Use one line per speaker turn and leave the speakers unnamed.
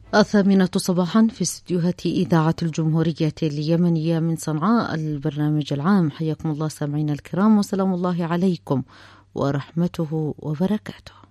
الثامنة صباحا في استديوهات إذاعة الجمهورية اليمنية من صنعاء البرنامج العام. حياكم الله سامعينا الكرام، وسلام الله عليكم ورحمته وبركاته.